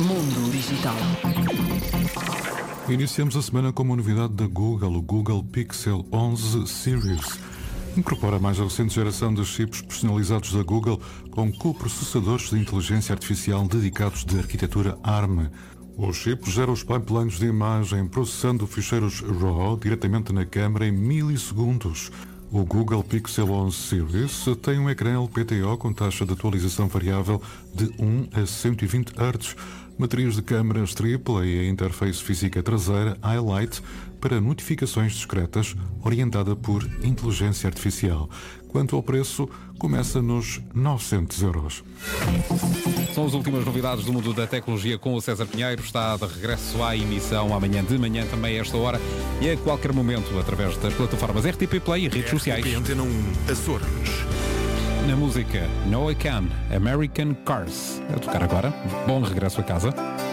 Mundo Digital. Iniciamos a semana com uma novidade da Google, o Google Pixel 11 Series. Incorpora a mais recente geração de chips personalizados da Google com coprocessadores de inteligência artificial dedicados de arquitetura ARM. O chip gera os pipelines de imagem processando ficheiros RAW diretamente na câmara em milissegundos. O Google Pixel 11 Series tem um ecrã LPTO com taxa de atualização variável de 1 a 120 Hz, matriz de câmaras tripla e a interface física traseira Highlight para notificações discretas orientada por inteligência artificial. Quanto ao preço, começa nos 900 euros. São as últimas novidades do mundo da tecnologia com o César Pinheiro. Está de regresso à emissão amanhã de manhã, também a esta hora, e a qualquer momento, através das plataformas RTP Play e redes sociais. Antena 1, Açores. Na música Noah Kahan, American Cars. A tocar agora. Bom regresso a casa.